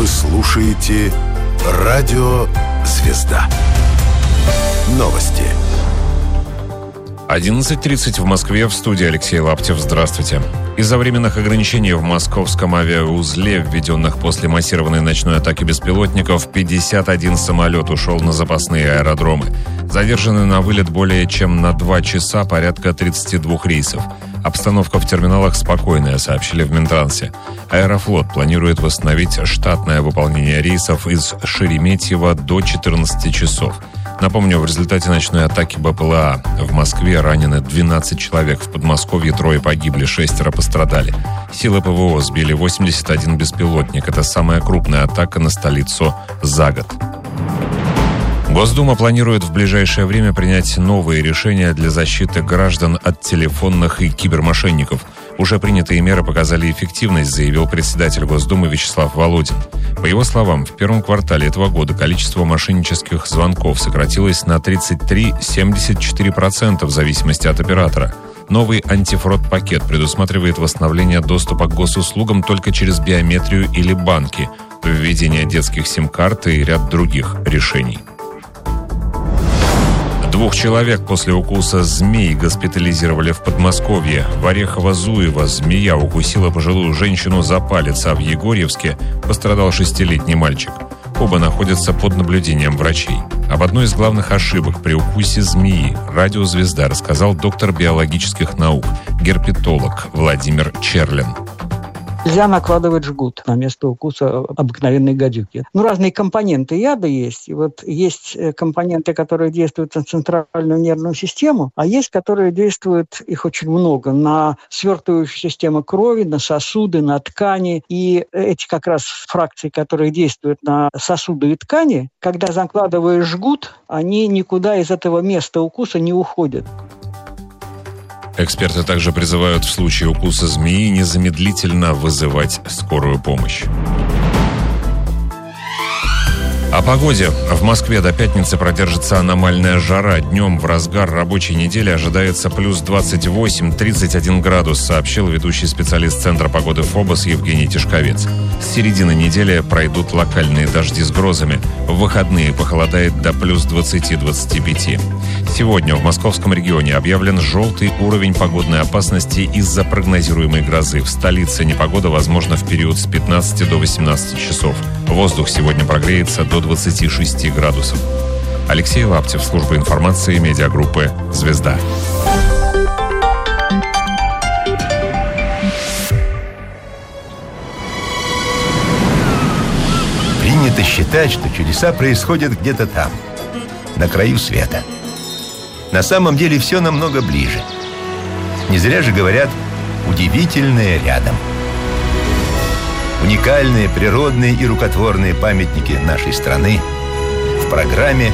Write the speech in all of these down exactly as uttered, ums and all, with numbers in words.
Вы слушаете Радио Звезда. Новости. одиннадцать тридцать в Москве, в студии Алексей Лаптев. Здравствуйте. Из-за временных ограничений в московском авиаузле, введенных после массированной ночной атаки беспилотников, пятьдесят один самолет ушел на запасные аэродромы. Задержаны на вылет более чем на два часа порядка тридцати двух рейсов. Обстановка в терминалах спокойная, сообщили в Минтрансе. Аэрофлот планирует восстановить штатное выполнение рейсов из Шереметьево до четырнадцати часов. Напомню, в результате ночной атаки БПЛА в Москве ранены двенадцать человек, в Подмосковье трое погибли, шестеро пострадали. Силы ПВО сбили восемьдесят один беспилотник. Это самая крупная атака на столицу за год. Госдума планирует в ближайшее время принять новые решения для защиты граждан от телефонных и кибермошенников. Уже принятые меры показали эффективность, заявил председатель Госдумы Вячеслав Володин. По его словам, в первом квартале этого года количество мошеннических звонков сократилось на тридцать три целых семьдесят четыре сотых процента в зависимости от оператора. Новый антифрод-пакет предусматривает восстановление доступа к госуслугам только через биометрию или банки, введение детских сим-карт и ряд других решений. Двух человек после укуса змей госпитализировали в Подмосковье. В Орехово-Зуево змея укусила пожилую женщину за палец, а в Егорьевске пострадал шестилетний мальчик. Оба находятся под наблюдением врачей. Об одной из главных ошибок при укусе змеи «Радио Звезда» рассказал доктор биологических наук, герпетолог Владимир Черлин. Нельзя накладывать жгут на место укуса обыкновенной гадюки. Ну, разные компоненты яда есть. И вот есть компоненты, которые действуют на центральную нервную систему, а есть, которые действуют, их очень много, на свертывающую систему крови, на сосуды, на ткани. И эти как раз фракции, которые действуют на сосуды и ткани, когда закладываешь жгут, они никуда из этого места укуса не уходят. Эксперты также призывают в случае укуса змеи незамедлительно вызывать скорую помощь. О погоде. В Москве до пятницы продержится аномальная жара. Днем в разгар рабочей недели ожидается плюс двадцать восемь - тридцать один градус, сообщил ведущий специалист Центра погоды ФОБОС Евгений Тишковец. С середины недели пройдут локальные дожди с грозами. В выходные похолодает до плюс двадцать - двадцать пять. Сегодня в московском регионе объявлен желтый уровень погодной опасности из-за прогнозируемой грозы. В столице непогода возможна в период с пятнадцати до восемнадцати часов. Воздух сегодня прогреется до двадцати шести градусов. Алексей Лаптев, служба информации медиагруппы «Звезда». Принято считать, что чудеса происходят где-то там, на краю света. На самом деле все намного ближе. Не зря же говорят «удивительное рядом». Уникальные природные и рукотворные памятники нашей страны в программе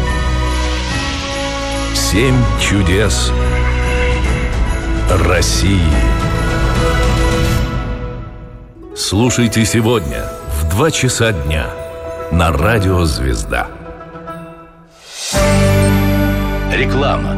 «Семь чудес России». Слушайте сегодня в два часа дня на Радио Звезда. Реклама.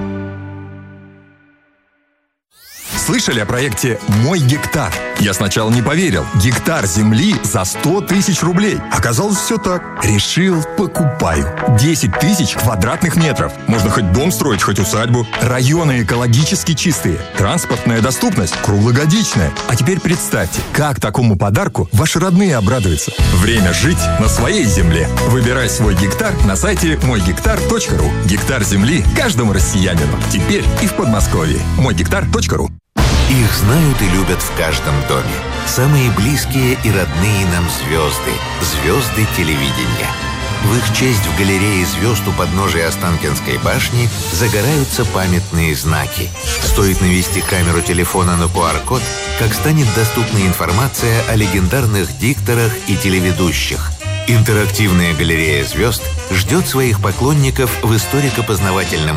Слышали о проекте «Мой гектар»? Я сначала не поверил. Гектар земли за сто тысяч рублей. Оказалось, все так. Решил, покупаю. десять тысяч квадратных метров. Можно хоть дом строить, хоть усадьбу. Районы экологически чистые. Транспортная доступность круглогодичная. А теперь представьте, как такому подарку ваши родные обрадуются. Время жить на своей земле. Выбирай свой гектар на сайте мой гектар точка ру. Гектар земли каждому россиянину. Теперь и в Подмосковье. мой гектар точка ру. Их знают и любят в каждом доме. Самые близкие и родные нам звезды. Звезды телевидения. В их честь в галерее звезд у подножия Останкинской башни загораются памятные знаки. Стоит навести камеру телефона на ку ар код, как станет доступна информация о легендарных дикторах и телеведущих. Интерактивная галерея звезд ждет своих поклонников в историко-познавательном